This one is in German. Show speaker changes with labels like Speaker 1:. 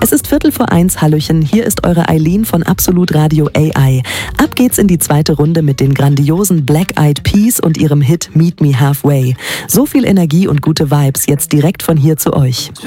Speaker 1: Es ist 1:15, Hallöchen, hier ist eure Eileen von Absolut Radio AI. Ab geht's in die zweite Runde mit den grandiosen Black Eyed Peas und ihrem Hit Meet Me Halfway. So viel Energie und gute Vibes jetzt direkt von hier zu euch.